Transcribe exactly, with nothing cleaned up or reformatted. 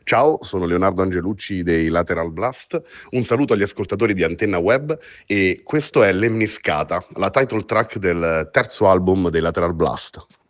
Ciao, sono Leonardo Angelucci dei Lateral Blast. Un saluto agli ascoltatori di Antenna Web e questo è Lemniscata, la title track del terzo album dei Lateral Blast.